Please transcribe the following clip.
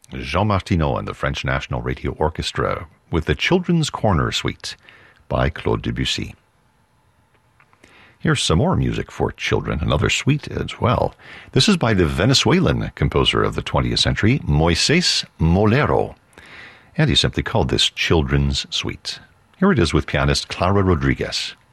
Jean Martineau and the French National Radio Orchestra with the Children's Corner Suite by Claude Debussy. Here's some more music for children, another suite as well. This is by the Venezuelan composer of the 20th century, Moises Molero, and he simply called this Children's Suite. Here it is with pianist Clara Rodriguez.